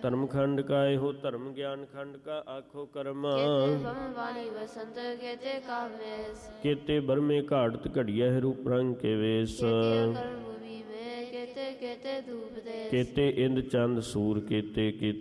ਧਰਮ ਖੰਡ ਕਾ ਇਹੋ ਧਰਮ ਗਿਆਨ ਖੰਡ ਕਾ ਆਖੋ ਕਰਮਾ। केते बम वाणी वसंत केते काव्यस। केते बरमे घाड़त घड़िया रूप रंग के वेश। केते कर्म भूमि में केते केते धूप देश। केते इंद चंद सूर केते केते